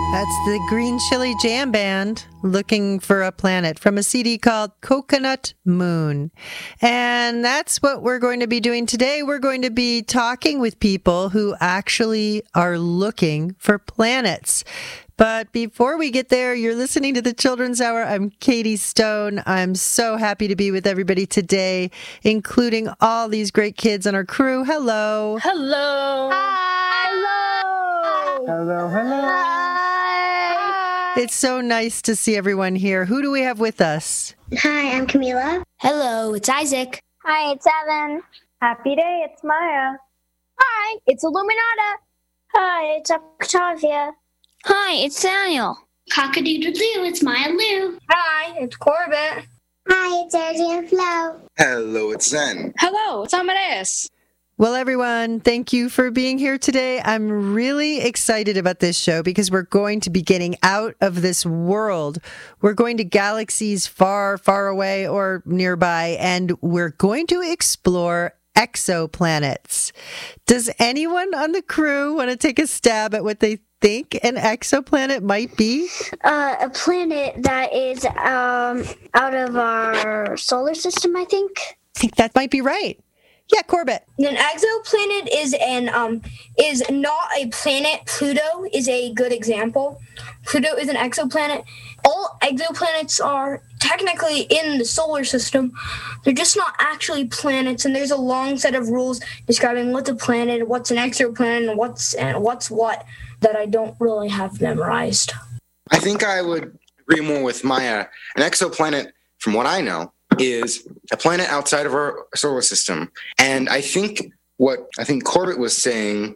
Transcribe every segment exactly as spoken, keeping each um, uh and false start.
That's the Green Chili Jam Band, Looking for a Planet, from a C D called Coconut Moon. And that's what we're going to be doing today. We're going to be talking with people who actually are looking for planets. But before we get there, you're listening to the Children's Hour. I'm Katie Stone. I'm so happy to be with everybody today, including all these great kids on our crew. Hello. Hello. Hi. Hello. Hello, hello. Hi. It's so nice to see everyone here. Who do we have with us? Hi, I'm Camila. Hello, it's Isaac. Hi, it's Evan. Happy day, it's Maya. Hi, it's Illuminata. Hi, it's Octavia. Hi, it's Daniel. Cock-a-doodle-doo, it's Maya Lou. Hi, it's Corbett. Hi, it's Ergie and Flo. Hello, it's Zen. Hello, it's Amadeus. Well, everyone, thank you for being here today. I'm really excited about this show because we're going to be getting out of this world. We're going to galaxies far, far away or nearby, and we're going to explore exoplanets. Does anyone on the crew want to take a stab at what they think an exoplanet might be? Uh, a planet that is um out of our solar system, I think. I think that might be right. Yeah, Corbett. An exoplanet is an um is not a planet. Pluto is a good example. Pluto is an exoplanet. All exoplanets are technically in the solar system. They're just not actually planets, and there's a long set of rules describing what's a planet, what's an exoplanet, and what's and what's what that I don't really have memorized. I think I would agree more with Maya. An exoplanet, from what I know, is a planet outside of our solar system. And I think what I think Corbett was saying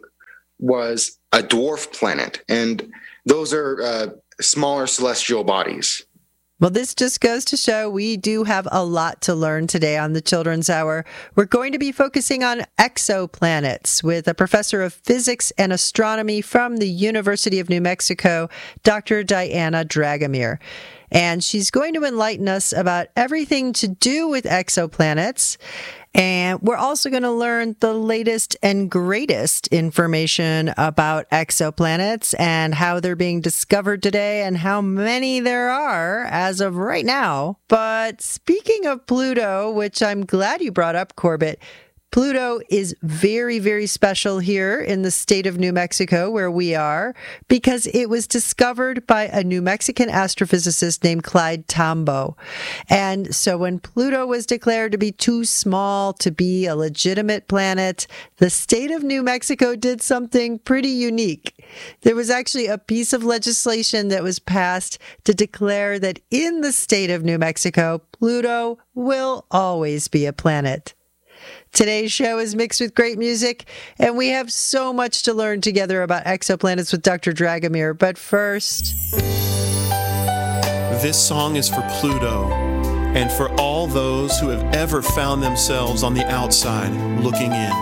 was a dwarf planet. And those are uh, smaller celestial bodies. Well, this just goes to show we do have a lot to learn today on the Children's Hour. We're going to be focusing on exoplanets with a professor of physics and astronomy from the University of New Mexico, Doctor Diana Dragomir. And she's going to enlighten us about everything to do with exoplanets. And we're also going to learn the latest and greatest information about exoplanets and how they're being discovered today and how many there are as of right now. But speaking of Pluto, which I'm glad you brought up, Corbett, Pluto is very, very special here in the state of New Mexico where we are because it was discovered by a New Mexican astrophysicist named Clyde Tombaugh. And so when Pluto was declared to be too small to be a legitimate planet, the state of New Mexico did something pretty unique. There was actually a piece of legislation that was passed to declare that in the state of New Mexico, Pluto will always be a planet. Today's show is mixed with great music, and we have so much to learn together about exoplanets with Doctor Dragomir. But first... This song is for Pluto, and for all those who have ever found themselves on the outside looking in.